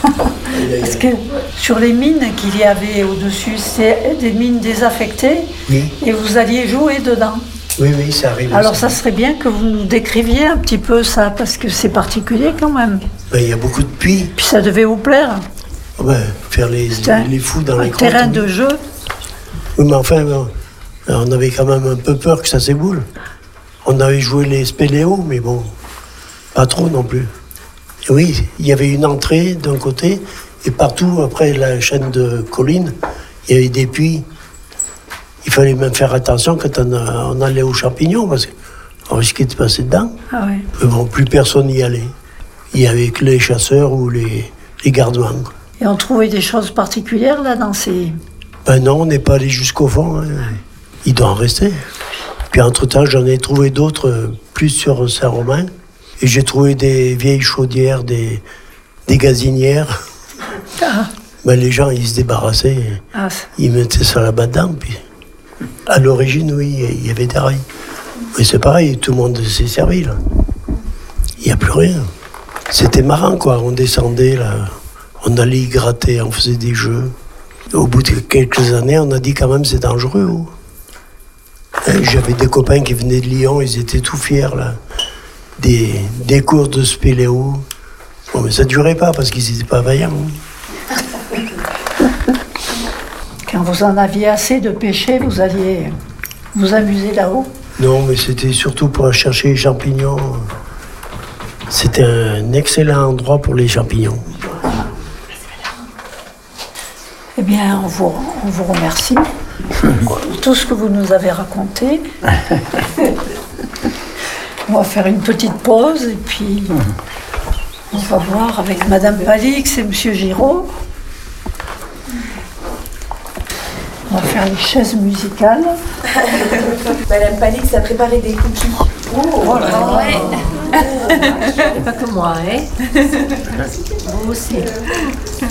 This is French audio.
Parce que sur les mines qu'il y avait au-dessus, c'est des mines désaffectées. Oui. Et vous alliez jouer dedans. Oui, ça arrive. Alors ça serait bien que vous nous décriviez un petit peu ça, parce que c'est particulier quand même. Il y a beaucoup de puits. Puis ça devait vous plaire. Faire les fous dans les grottes. Un terrain de jeu. Oui, mais enfin, on avait quand même un peu peur que ça s'éboule. On avait joué les spéléos, mais bon, pas trop non plus. Et oui, il y avait une entrée d'un côté, et partout, après la chaîne de collines, il y avait des puits. Il fallait même faire attention quand on allait aux champignons, parce qu'on risquait de passer dedans. Ah ouais. Mais bon, plus personne n'y allait. Il y avait que les chasseurs ou les gardes-manques. Et on trouvait des choses particulières là dans ces... Non, on n'est pas allé jusqu'au fond. Hein. Il doit en rester. Puis entre-temps, j'en ai trouvé d'autres, plus sur Saint-Romain. Et j'ai trouvé des vieilles chaudières, des gazinières. Ah. Les gens, ils se débarrassaient. Ils mettaient ça là-bas dedans. Puis... À l'origine, oui, il y avait des rails. Mais c'est pareil, tout le monde s'est servi, là. Il n'y a plus rien. C'était marrant, quoi. On descendait, là. On allait y gratter, on faisait des jeux. Au bout de quelques années, on a dit quand même c'est dangereux. J'avais des copains qui venaient de Lyon, ils étaient tout fiers, là. Des cours de spéléo. Bon, mais ça ne durait pas parce qu'ils n'étaient pas vaillants. Quand vous en aviez assez de pêcher, vous alliez vous amuser là-haut? Non, mais c'était surtout pour chercher les champignons. C'était un excellent endroit pour les champignons. Eh bien, on vous remercie pour tout ce que vous nous avez raconté. On va faire une petite pause et puis on va voir avec Madame Palix et Monsieur Giraud. On va faire les chaises musicales. Madame Palix a préparé des cookies. Oh là là. Ouais. Pas que moi, hein. Vous aussi.